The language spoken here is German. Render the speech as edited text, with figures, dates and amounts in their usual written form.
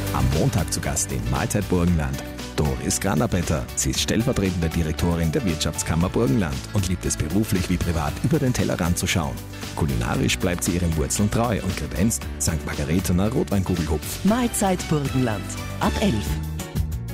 Am Montag zu Gast in Mahlzeit Burgenland Doris Grandabetter. Sie ist stellvertretende Direktorin der Wirtschaftskammer Burgenland und liebt es beruflich wie privat über den Tellerrand zu schauen. Kulinarisch bleibt sie ihren Wurzeln treu und kredenzt St. Margaretener Rotweinkugelhupf. Mahlzeit Burgenland ab 11.